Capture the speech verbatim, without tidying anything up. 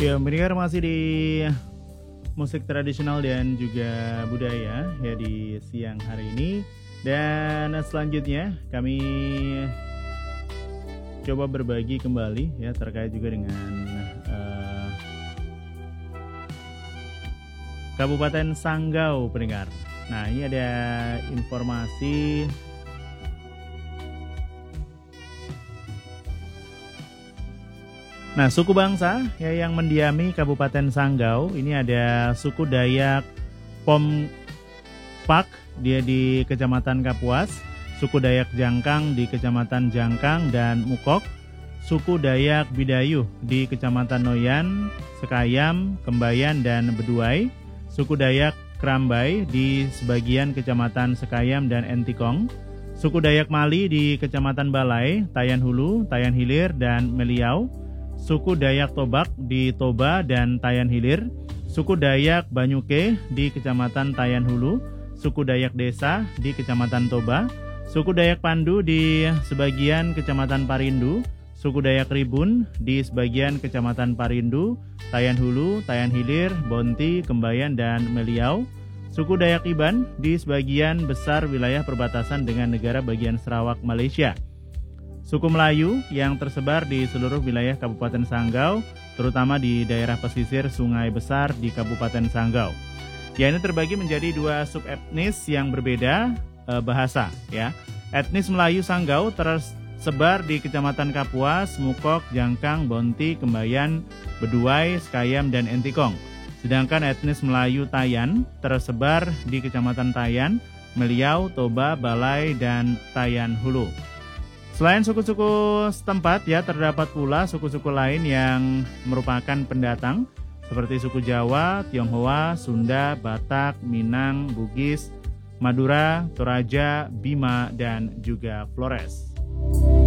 Ya, mendengar masih di musik tradisional dan juga budaya ya di siang hari ini. Dan selanjutnya kami coba berbagi kembali ya terkait juga dengan uh, Kabupaten Sanggau pendengar. Nah, ini ada informasi Nah, suku bangsa ya yang mendiami Kabupaten Sanggau ini ada suku Dayak Pompak, dia di Kecamatan Kapuas, suku Dayak Jangkang di Kecamatan Jangkang dan Mukok, suku Dayak Bidayuh di Kecamatan Noyan, Sekayam, Kembayan dan Beduai, suku Dayak Krambai di sebagian Kecamatan Sekayam dan Entikong, suku Dayak Mali di Kecamatan Balai, Tayan Hulu, Tayan Hilir dan Meliau, suku Dayak Tobak di Toba dan Tayan Hilir, suku Dayak Banyuke di Kecamatan Tayan Hulu, suku Dayak Desa di Kecamatan Toba, suku Dayak Pandu di sebagian Kecamatan Parindu, suku Dayak Ribun di sebagian Kecamatan Parindu, Tayan Hulu, Tayan Hilir, Bonti, Kembayan dan Meliau, suku Dayak Iban di sebagian besar wilayah perbatasan dengan negara bagian Sarawak, Malaysia. Suku Melayu yang tersebar di seluruh wilayah Kabupaten Sanggau, terutama di daerah pesisir Sungai Besar di Kabupaten Sanggau. Ya, ini terbagi menjadi dua subetnis yang berbeda eh, bahasa. Ya, etnis Melayu Sanggau tersebar di Kecamatan Kapuas, Mukok, Jangkang, Bonti, Kembayan, Beduai, Sekayam dan Entikong. Sedangkan etnis Melayu Tayan tersebar di Kecamatan Tayan, Meliau, Toba, Balai dan Tayan Hulu. Selain suku-suku setempat ya terdapat pula suku-suku lain yang merupakan pendatang seperti suku Jawa, Tionghoa, Sunda, Batak, Minang, Bugis, Madura, Toraja, Bima dan juga Flores.